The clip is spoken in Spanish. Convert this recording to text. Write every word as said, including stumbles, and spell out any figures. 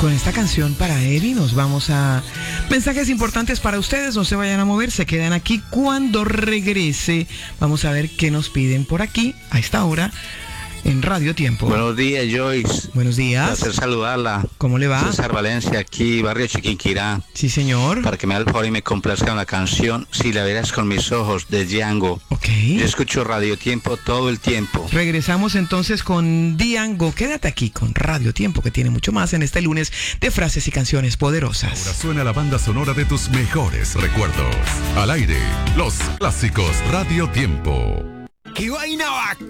Con esta canción para Eri nos vamos a mensajes importantes para ustedes. No se vayan a mover, se quedan aquí. Cuando regrese vamos a ver qué nos piden por aquí a esta hora en Radio Tiempo. Buenos días, Joyce. Buenos días. Placer saludarla. ¿Cómo le va? César Valencia, aquí, barrio Chiquinquirá. Sí, señor. Para que me haga el favor y me complazca con la canción Si la verás con mis ojos, de Django. Ok. Yo escucho Radio Tiempo todo el tiempo. Regresamos entonces con Django. Quédate aquí con Radio Tiempo, que tiene mucho más en este lunes de frases y canciones poderosas. Ahora suena la banda sonora de tus mejores recuerdos. Al aire, los clásicos Radio Tiempo. ¡Qué vaina bacana!